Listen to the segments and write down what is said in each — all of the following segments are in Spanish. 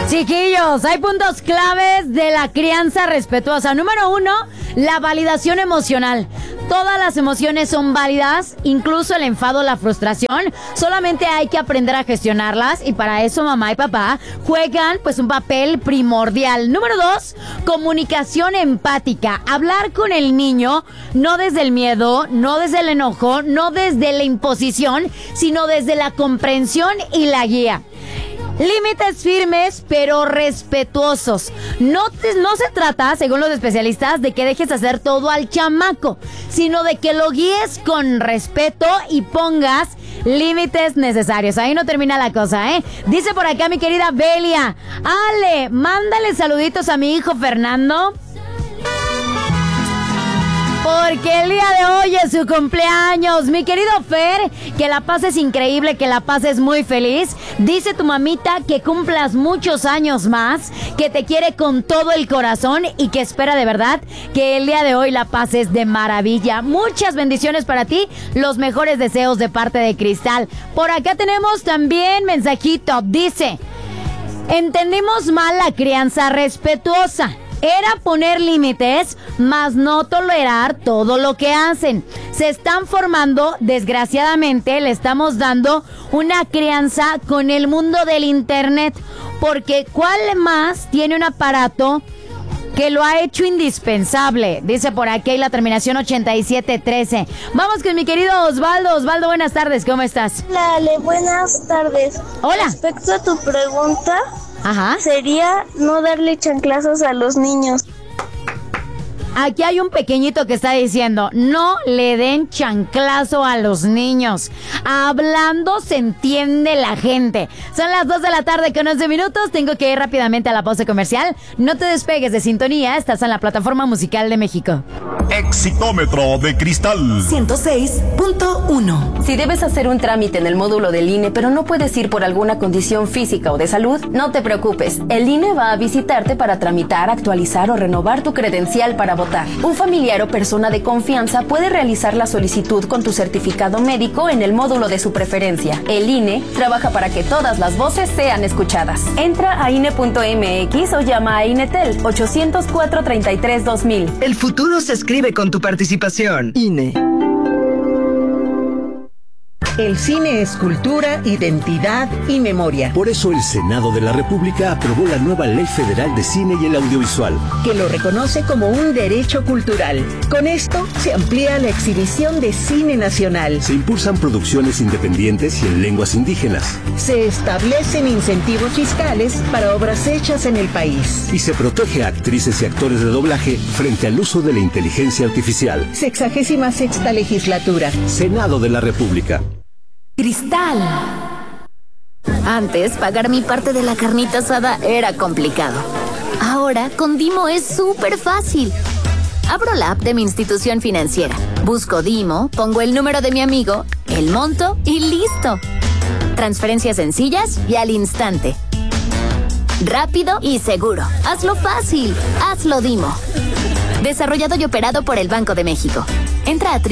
Chiquillos, hay puntos claves de la crianza respetuosa. Número 1, la validación emocional. Todas las emociones son válidas, incluso el enfado, la frustración. Solamente hay que aprender a gestionarlas y para eso mamá y papá juegan pues un papel primordial. Número 2, comunicación empática. Hablar con el niño no desde el miedo, no desde el enojo, no desde la imposición, sino desde la comprensión y la guía. Límites firmes pero respetuosos. No se trata, según los especialistas, de que dejes hacer todo al chamaco, sino de que lo guíes con respeto y pongas límites necesarios. Ahí no termina la cosa, ¿eh? Dice por acá mi querida Belia: Ale, mándale saluditos a mi hijo Fernando, porque el día de hoy es su cumpleaños. Mi querido Fer, que la pases increíble, que la pases muy feliz. Dice tu mamita que cumplas muchos años más, que te quiere con todo el corazón y que espera de verdad que el día de hoy la pases de maravilla. Muchas bendiciones para ti, los mejores deseos de parte de Cristal. Por acá tenemos también mensajito. Dice: entendimos mal la crianza respetuosa. Era poner límites, más no tolerar todo lo que hacen. Se están formando, desgraciadamente, le estamos dando una crianza con el mundo del internet. Porque ¿cuál más tiene un aparato que lo ha hecho indispensable? Dice por aquí la terminación 8713. Vamos con mi querido Osvaldo. Osvaldo, buenas tardes, ¿cómo estás? Hola, Ale, buenas tardes. Hola. Respecto a tu pregunta, ajá, sería no darle chanclazos a los niños. Aquí hay un pequeñito que está diciendo: no le den chanclazo a los niños. Hablando se entiende la gente. Son las 2 de la tarde con 11 minutos. Tengo que ir rápidamente a la pausa comercial. No te despegues de sintonía. Estás en la plataforma musical de México. Exitómetro de Cristal 106.1. Si debes hacer un trámite en el módulo del INE, pero no puedes ir por alguna condición física o de salud, no te preocupes. El INE va a visitarte para tramitar, actualizar o renovar tu credencial para votar. Un familiar o persona de confianza puede realizar la solicitud con tu certificado médico en el módulo de su preferencia. El INE trabaja para que todas las voces sean escuchadas. Entra a INE.mx o llama a INETEL 804-33-2000. El futuro se escribe con tu participación. INE. El cine es cultura, identidad y memoria. Por eso el Senado de la República aprobó la nueva Ley Federal de Cine y el Audiovisual, que lo reconoce como un derecho cultural. Con esto se amplía la exhibición de cine nacional. Se impulsan producciones independientes y en lenguas indígenas. Se establecen incentivos fiscales para obras hechas en el país. Y se protege a actrices y actores de doblaje frente al uso de la inteligencia artificial. 66ª legislatura. Senado de la República. Cristal. Antes, pagar mi parte de la carnita asada era complicado. Ahora, con Dimo es súper fácil. Abro la app de mi institución financiera, busco Dimo, pongo el número de mi amigo, el monto y listo. Transferencias sencillas y al instante. Rápido y seguro. Hazlo fácil. Hazlo Dimo. Desarrollado y operado por el Banco de México. Entra a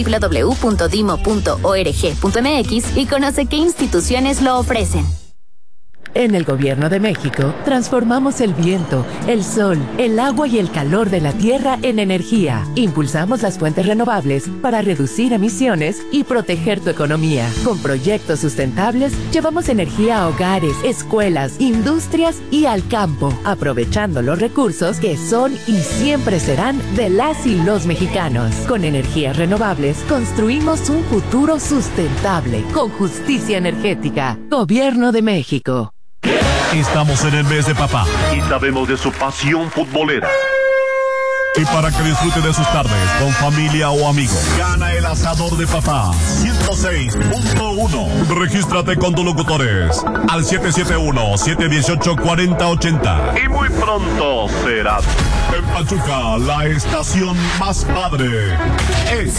www.dimo.org.mx y conoce qué instituciones lo ofrecen. En el Gobierno de México, transformamos el viento, el sol, el agua y el calor de la tierra en energía. Impulsamos las fuentes renovables para reducir emisiones y proteger tu economía. Con proyectos sustentables, llevamos energía a hogares, escuelas, industrias y al campo, aprovechando los recursos que son y siempre serán de las y los mexicanos. Con energías renovables, construimos un futuro sustentable, con justicia energética. Gobierno de México. Estamos en el mes de papá y sabemos de su pasión futbolera. Y para que disfrute de sus tardes con familia o amigos, gana el asador de papá 106.1. Regístrate con tus locutores al 771-718-4080. Y muy pronto será en Pachuca, la estación más padre. Es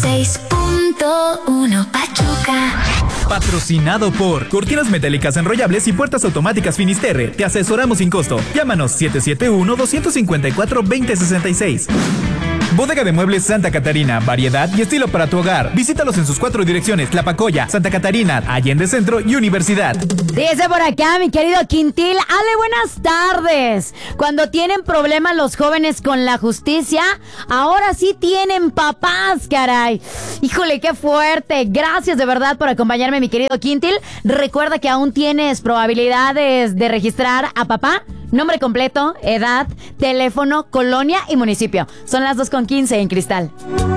106.1 Pachuca. Patrocinado por Cortinas Metálicas Enrollables y Puertas Automáticas Finisterre. Te asesoramos sin costo. Llámanos 771-254-2066. Bodega de Muebles Santa Catarina, variedad y estilo para tu hogar. Visítalos en sus 4 direcciones: Tlapacoya, Santa Catarina, Allende Centro y Universidad. Dice por acá mi querido Quintil: Ale, buenas tardes. Cuando tienen problemas los jóvenes con la justicia, ahora sí tienen papás, caray. Híjole, qué fuerte. Gracias de verdad por acompañarme, mi querido Quintil. Recuerda que aún tienes probabilidades de registrar a papá. Nombre completo, edad, teléfono, colonia y municipio. Son las 2:15 en Cristal.